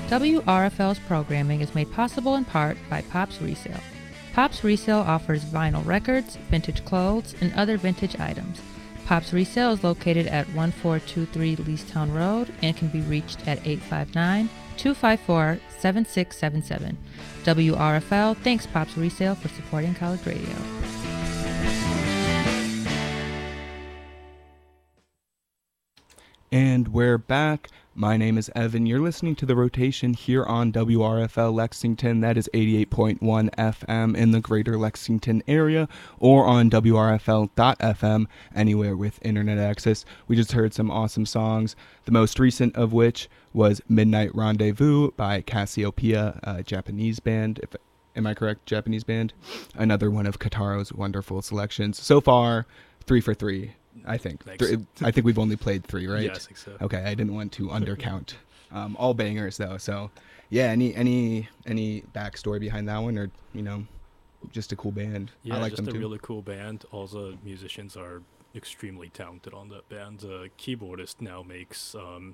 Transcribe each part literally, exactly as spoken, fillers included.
W R F L's programming is made possible in part by Pops Resale. Pops Resale offers vinyl records, vintage clothes, and other vintage items. Pops Resale is located at one four two three Leestown Road and can be reached at eight five nine, two five four, seven six seven seven. W R F L thanks Pops Resale for supporting college radio. And we're back. My name is Evan. You're listening to The Rotation here on W R F L Lexington. That is eighty-eight point one F M in the greater Lexington area, or on W R F L dot F M anywhere with internet access. We just heard some awesome songs, the most recent of which was Midnight Rendezvous by Cassiopeia, a Japanese band. If Am I correct? Japanese band? Another one of Kataro's wonderful selections. So far, three for three. I think. Three, I think we've only played three, right? Yeah, I think so. Okay, I didn't want to undercount. Um, all bangers though. So, yeah. Any any any backstory behind that one, or you know, just a cool band? Yeah, I like just them a too. really cool band. All the musicians are extremely talented on that band. The keyboardist now makes um,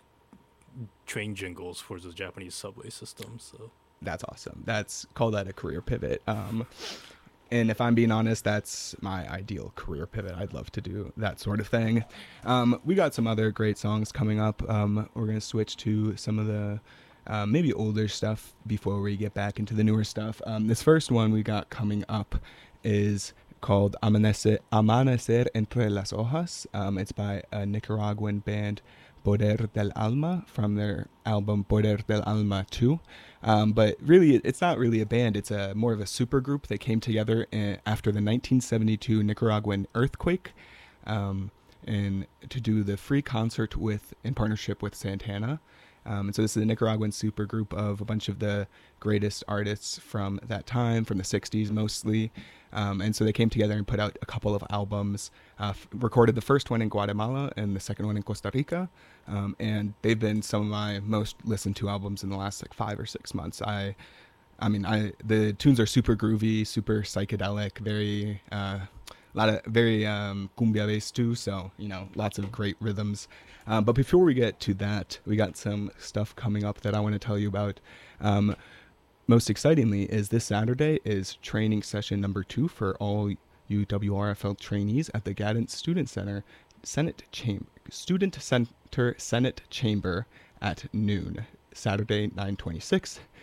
train jingles for the Japanese subway system. So that's awesome. That's call that a career pivot. Um, And if I'm being honest, that's my ideal career pivot. I'd love to do that sort of thing. Um, we got some other great songs coming up. Um, we're going to switch to some of the uh, maybe older stuff before we get back into the newer stuff. Um, this first one we got coming up is called Amanecer, Amanecer Entre las Hojas. Um, it's by a Nicaraguan band, Poder del Alma, from their album Poder del Alma two. Um, but really, it's not really a band. It's a more of a supergroup that came together in, after the nineteen seventy-two Nicaraguan earthquake, um, and to do the free concert with in partnership with Santana. Um, and so this is a Nicaraguan supergroup of a bunch of the greatest artists from that time, from the sixties mostly. Um, and so they came together and put out a couple of albums, uh, f- recorded the first one in Guatemala and the second one in Costa Rica. Um, and they've been some of my most listened to albums in the last like five or six months. I, I mean, I the tunes are super groovy, super psychedelic, very, uh, a lot of very um, cumbia based too. So, you know, lots of great rhythms. Um, but before we get to that, we got some stuff coming up that I want to tell you about. Um, most excitingly is this Saturday is training session number two for all you W R F L trainees at the Gaddon Student Center, Senate Chamber, Student Center Senate Chamber at noon, Saturday, nine twenty-six.